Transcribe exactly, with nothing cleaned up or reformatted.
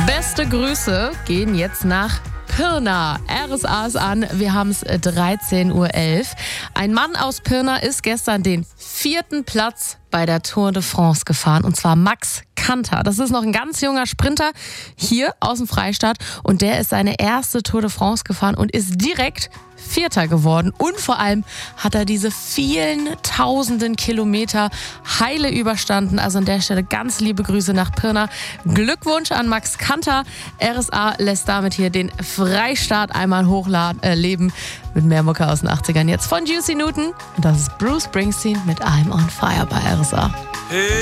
Beste Grüße gehen jetzt nach Pirna. R S A ist an, wir haben es dreizehn Uhr elf. Ein Mann aus Pirna ist gestern den vierten Platz bei der Tour de France gefahren, und zwar Max Kanter. Das ist noch ein ganz junger Sprinter hier aus dem Freistaat, und der ist seine erste Tour de France gefahren und ist direkt Vierter geworden. Und vor allem hat er diese vielen tausenden Kilometer heile überstanden. Also an der Stelle ganz liebe Grüße nach Pirna. Glückwunsch an Max Kanter. R S A lässt damit hier den Freistaat einmal hochleben äh, mit mehr Mucke aus den achtzigern. Jetzt von Juicy Newton. Und das ist Bruce Springsteen mit I'm on Fire bei R S A.